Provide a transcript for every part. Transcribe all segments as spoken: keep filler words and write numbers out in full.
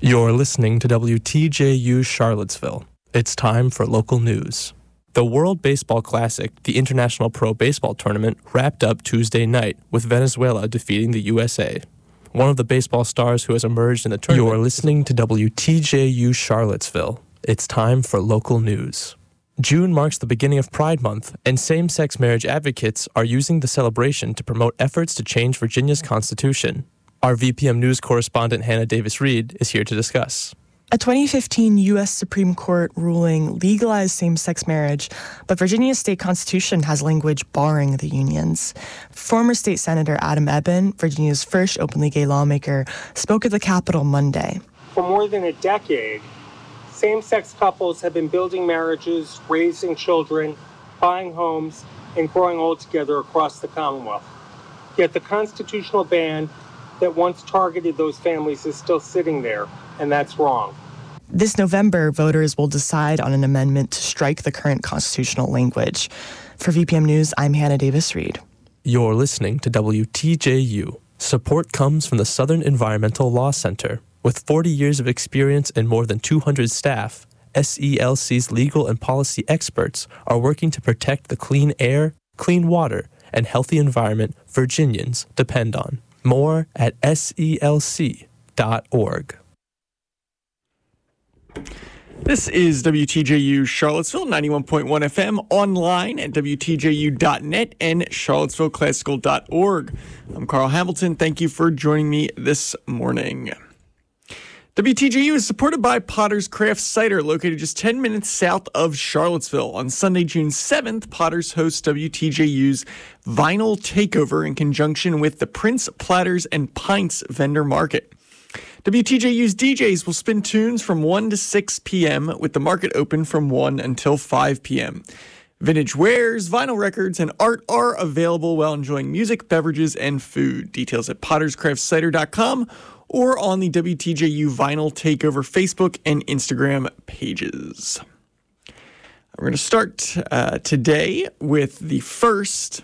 You're listening to W T J U Charlottesville. It's time for local news. The World Baseball Classic, the International Pro Baseball Tournament, wrapped up Tuesday night with Venezuela defeating the U S A. One of the baseball stars who has emerged in the tournament. You're listening to W T J U Charlottesville. It's time for local news. June marks the beginning of Pride Month, and same-sex marriage advocates are using the celebration to promote efforts to change Virginia's constitution. Our V P M News correspondent Hannah Davis-Reed is here to discuss. A twenty fifteen U S Supreme Court ruling legalized same-sex marriage, but Virginia's state constitution has language barring the unions. Former State Senator Adam Ebbin, Virginia's first openly gay lawmaker, spoke at the Capitol Monday. For more than a decade, same-sex couples have been building marriages, raising children, buying homes, and growing old together across the Commonwealth. Yet the constitutional ban that once targeted those families is still sitting there, and that's wrong. This November, voters will decide on an amendment to strike the current constitutional language. For V P M News, I'm Hannah Davis-Reed. You're listening to W T J U. Support comes from the Southern Environmental Law Center. With forty years of experience and more than two hundred staff, S E L C's legal and policy experts are working to protect the clean air, clean water, and healthy environment Virginians depend on. More at S E L C dot org. This is W T J U Charlottesville, ninety-one point one F M, online at W T J U dot net and Charlottesville Classical dot org. I'm Carl Hamilton. Thank you for joining me this morning. W T J U is supported by Potter's Craft Cider, located just ten minutes south of Charlottesville. On Sunday, June seventh, Potter's hosts W T J U's Vinyl Takeover in conjunction with the Prince Platters and Pints vendor market. W T J U's D Js will spin tunes from one to six p.m. with the market open from one until five p.m. Vintage wares, vinyl records, and art are available while enjoying music, beverages, and food. Details at potters craft cider dot com or on the W T J U Vinyl Takeover Facebook and Instagram pages. We're going to start uh, today with the first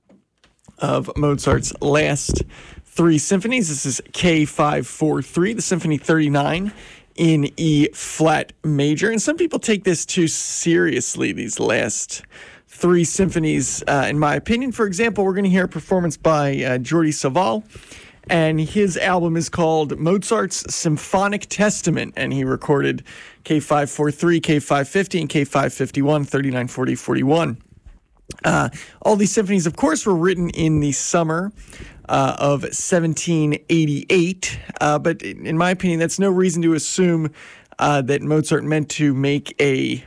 of Mozart's last three symphonies. This is K five forty-three, the Symphony thirty-nine in E flat major. And some people take this too seriously, these last three symphonies, uh, in my opinion. For example, we're going to hear a performance by uh, Jordi Savall, and his album is called Mozart's Symphonic Testament, and he recorded K five forty-three, K five fifty, and K five fifty-one, thirty-nine, forty, forty-one. Uh, all these symphonies, of course, were written in the summer uh, of seventeen eighty-eight, uh, but in my opinion, that's no reason to assume uh, that Mozart meant to make a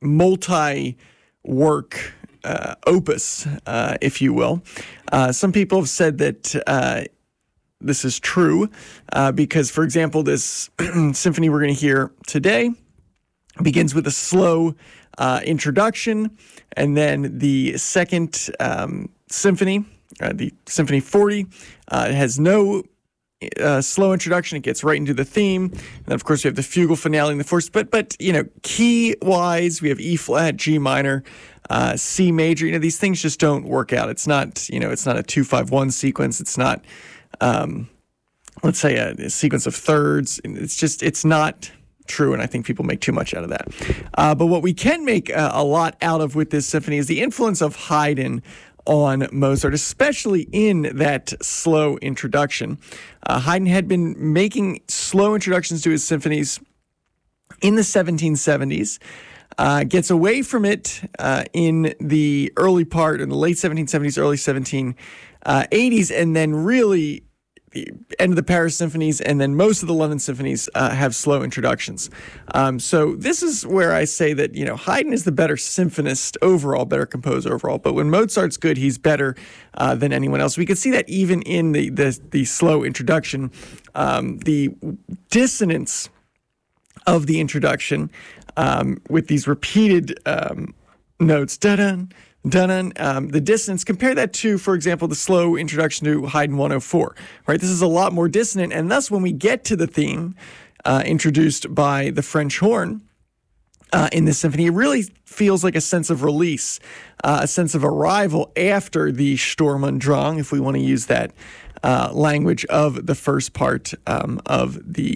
multi-work uh, opus, uh, if you will. Uh, some people have said that uh, this is true uh, because, for example, this symphony we're going to hear today begins with a slow uh, introduction, and then the second um, symphony, uh, the Symphony forty, uh, has no uh, slow introduction. It gets right into the theme. And then, of course, we have the fugal finale in the first. But, but you know, key-wise, we have E flat, G minor, uh, C major. You know, these things just don't work out. It's not, you know, it's not a two five one sequence. It's not, um, let's say, a, a sequence of thirds. It's just, it's not true, and I think people make too much out of that. Uh, but what we can make uh, a lot out of with this symphony is the influence of Haydn on Mozart, especially in that slow introduction. Uh, Haydn had been making slow introductions to his symphonies in the seventeen seventies, uh, gets away from it uh, in the early part, in the late seventeen seventies, early seventeen eighties, and then really the end of the Paris symphonies, and then most of the London symphonies uh, have slow introductions. Um, so this is where I say that, you know, Haydn is the better symphonist overall, better composer overall. But when Mozart's good, he's better uh, than anyone else. We can see that even in the the, the slow introduction, um, the dissonance of the introduction um, with these repeated um, notes, da-dun, Dun, um, the dissonance, compare that to, for example, the slow introduction to Haydn one oh four, right? This is a lot more dissonant, and thus when we get to the theme uh, introduced by the French horn uh, in this symphony, it really feels like a sense of release, uh, a sense of arrival after the Sturm und Drang, if we want to use that uh, language of the first part um, of the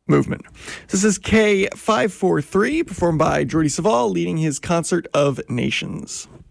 movement. This is K five four three, performed by Jordi Savall, leading his Concert of Nations.